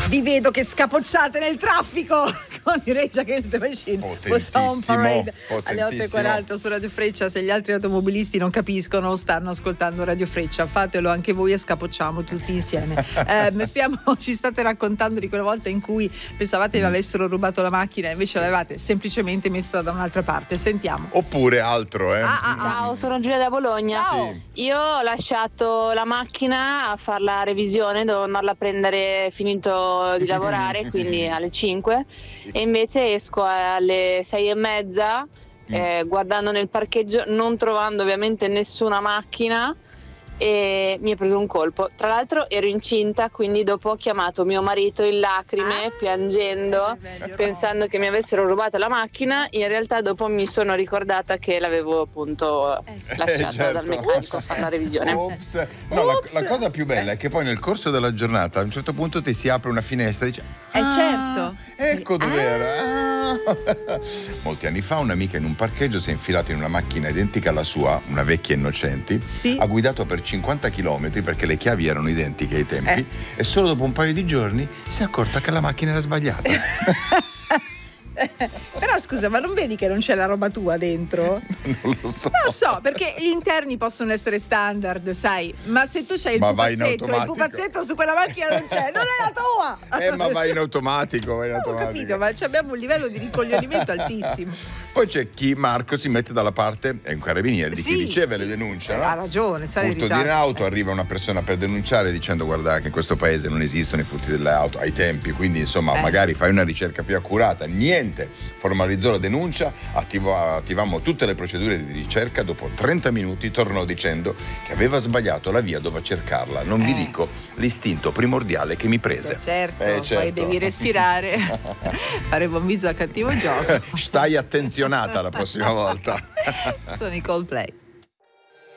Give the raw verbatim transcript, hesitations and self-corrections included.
Vi vedo che scapocciate nel traffico con i Rage Against the Machine. Potentissimo, Parade alle otto e potentissimo. quaranta su Radio Freccia. Se gli altri automobilisti non capiscono, stanno ascoltando Radio Freccia, fatelo anche voi e scapocciamo tutti insieme. eh, stiamo, ci state raccontando di quella volta in cui pensavate vi avessero rubato la macchina e invece l'avevate semplicemente messa da un'altra parte. Sentiamo. Oppure altro, eh? Ah, ah, ah. Ciao, sono Giulia da Bologna. Ciao. Io ho lasciato la macchina a fare la revisione, dovevo andarla a prendere finito di lavorare, quindi alle cinque, e invece esco alle sei e mezza eh, guardando nel parcheggio, non trovando ovviamente nessuna macchina, e mi è preso un colpo. Tra l'altro ero incinta, quindi dopo ho chiamato mio marito in lacrime, Ah, piangendo, meglio pensando che mi avessero rubato la macchina. In realtà dopo mi sono ricordata che l'avevo appunto Eh, sì. lasciata Eh, certo. dal meccanico a Ops. fare la revisione. Ops. No, la, Ops. la cosa più bella è che poi nel corso della giornata a un certo punto ti si apre una finestra e dici Eh, certo. ecco dov'era. Ah. Ah. Molti anni fa un'amica in un parcheggio si è infilata in una macchina identica alla sua, una vecchia Innocenti, Sì. ha guidato per cinquanta chilometri perché le chiavi erano identiche ai tempi, Eh. e solo dopo un paio di giorni si è accorta che la macchina era sbagliata. Però scusa, ma non vedi che non c'è la roba tua dentro? Non lo so. Non lo so, perché gli interni possono essere standard, sai, ma se tu c'hai il Ma vai in pupazzetto e il automatico. pupazzetto su quella macchina non c'è, non è la tua! Eh, ma vai in automatico, vai in Ho automatico. capito, ma abbiamo un livello di ricoglionimento altissimo. Poi c'è chi, Marco, si mette dalla parte, è un carabiniere, di chi Sì. riceve le denunce, no? Ha ragione, sai Furto risate. di auto, arriva una persona per denunciare dicendo guarda che in questo paese non esistono i furti delle auto ai tempi, quindi insomma Eh. magari fai una ricerca più accurata. Niente, formalizzò la denuncia, attivò, attivammo tutte le procedure di ricerca, dopo trenta minuti tornò dicendo che aveva sbagliato la via dove cercarla. Non vi Eh. dico l'istinto primordiale che mi prese. Eh, certo, Eh, poi certo. devi respirare, fare buon viso a cattivo gioco. Stai attenzionata la prossima volta. Sono i Coldplay.